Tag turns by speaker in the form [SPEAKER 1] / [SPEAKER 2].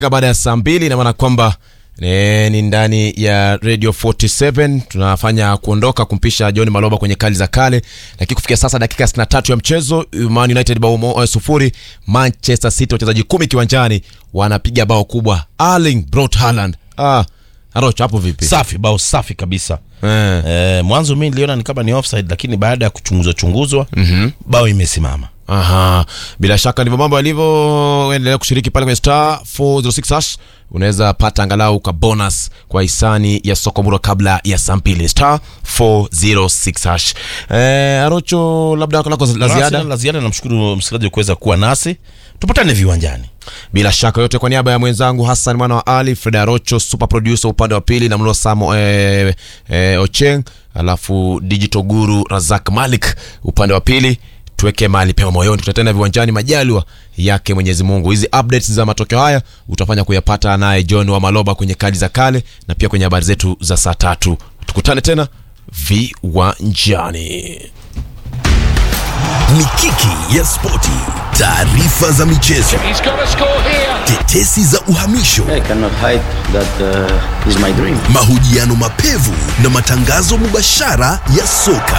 [SPEAKER 1] Baada ya saa 2 na maana kwamba ni ndani ya Radio 47 tunafanya kuondoka kumpisha John Maloba kwenye kali za kale. Lakini kufikia sasa dakika 63 ya mchezo, Man United bao 0, Manchester City wachezaji 10 kiwanjani wanapiga bao kubwa. Erling Braut Haaland. Arocho hapo vipi?
[SPEAKER 2] Safi, bao safi kabisa. Mwanzo mimi niliona ni kama ni offside, lakini baada ya kuchunguzwa bao imesimama.
[SPEAKER 1] Aha, bila shaka ndivyo mambo yalivyo. Endelea kushiriki pale kwenye star 406#. Unaweza pata angalau ka bonus kwa hisani ya Sokomura kabla ya saa 2. Star 406#. Arocho, labda lako la ziada.
[SPEAKER 2] Namshukuru msikilizaji kuweza kuwa nasi. Tupatane viwanjani.
[SPEAKER 1] Bila shaka yote, kwa niaba ya mwenzangu Hassan mwana wa Ali, Fred Arocho super producer upande wa pili, na mlo Samo Ocheng, alafu digital guru Razak Malik upande wa pili. Tuweke mali pema moyoni, tutatenda viwanjani majaliwa yake Mwenyezi Mungu. Hizi updates za matokeo haya utafanya kuyapata naye John wa Maloba kwenye kadi za kale na pia kwenye habari zetu za saa 3. Tukutane tena viwanjani.
[SPEAKER 3] Mikiki ya spoti, taarifa za michezo, tetesi za uhamisho, mahojiano mapevu na matangazo mubashara ya soka.